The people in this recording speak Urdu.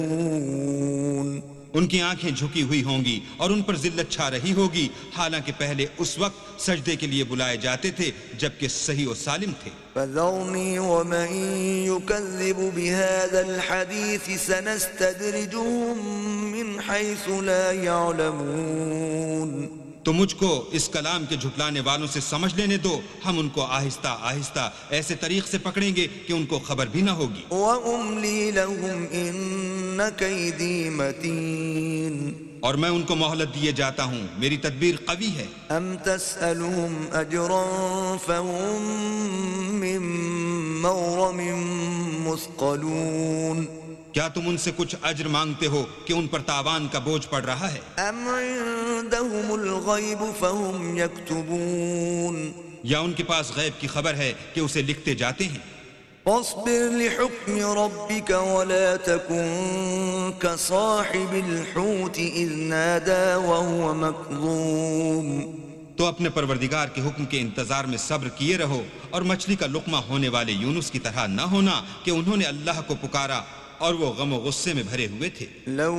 ان کی آنکھیں جھکی ہوئی ہوں گی اور ان پر ذلت چھا رہی ہوگی، حالانکہ پہلے اس وقت سجدے کے لیے بلائے جاتے تھے جبکہ صحیح و سالم تھے۔ فذرني ومن يكذب بهذا الحديث سنستدرجهم من حيث لا يعلمون۔ تو مجھ کو اس کلام کے جھٹلانے والوں سے سمجھ لینے دو، ہم ان کو آہستہ آہستہ ایسے طریق سے پکڑیں گے کہ ان کو خبر بھی نہ ہوگی۔ وَأُمْلِي لَهُمْ إِنَّ كَيْدِي مَتِينٌ۔ اور میں ان کو مہلت دیے جاتا ہوں، میری تدبیر قوی ہے۔ أَمْ تَسْأَلُهُمْ أَجْرًا فَهُمْ مِنْ مَغْرَمٍ مُثْقَلُونَ۔ کیا تم ان سے کچھ اجر مانگتے ہو کہ ان پر تاوان کا بوجھ پڑ رہا ہے؟ أَمْ عِنْدَهُمُ الْغَيْبُ فَهُمْ يَكْتُبُونَ۔ یا ان کے پاس غیب کی خبر ہے کہ اسے لکھتے جاتے ہیں۔ فاصبر لحكم ربك ولا تكن كصاحب الحوت إذ نادى وهو مكظوم۔ تو اپنے پروردگار کے حکم کے انتظار میں صبر کیے رہو اور مچھلی کا لقمہ ہونے والے یونس کی طرح نہ ہونا کہ انہوں نے اللہ کو پکارا اور وہ غم و غصے میں بھرے ہوئے تھے۔